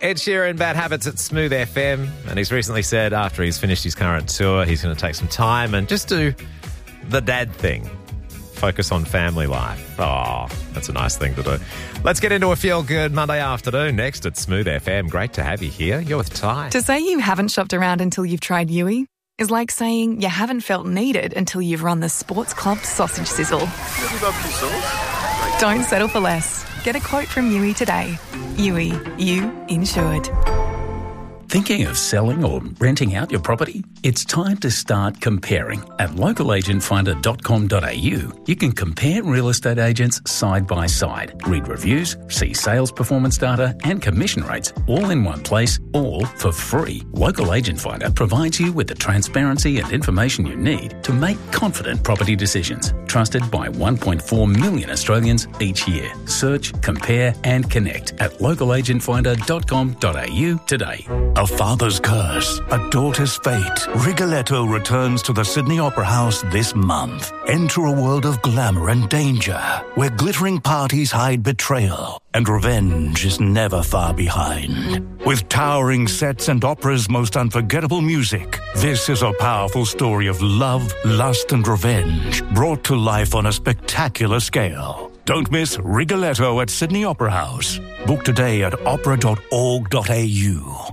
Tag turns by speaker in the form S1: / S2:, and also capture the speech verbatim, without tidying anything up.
S1: Ed Sheeran, Bad Habits at Smooth F M. And he's recently said after he's finished his current tour, he's going to take some time and just do the dad thing. Focus on family life. Oh, that's a nice thing to do. Let's get into a feel-good Monday afternoon next at Smooth F M. Great to have you here. You're with Ty.
S2: To say you haven't shopped around until you've tried Yui is like saying you haven't felt needed until you've run the Sports Club sausage sizzle. Don't settle for less. Get a quote from Yui today. Yui, you insured.
S3: Thinking of selling or renting out your property? It's time to start comparing. At local agent finder dot com dot a u, you can compare real estate agents side by side, read reviews, see sales performance data and commission rates all in one place, all for free. Local Agent Finder provides you with the transparency and information you need to make confident property decisions. Trusted by one point four million Australians each year. Search, compare and connect at local agent finder dot com dot a u today.
S4: A father's curse, a daughter's fate. Rigoletto returns to the Sydney Opera House this month. Enter a world of glamour and danger, where glittering parties hide betrayal, and revenge is never far behind. With towering sets and opera's most unforgettable music, this is a powerful story of love, lust, and revenge, brought to life on a spectacular scale. Don't miss Rigoletto at Sydney Opera House. Book today at opera dot org dot a u.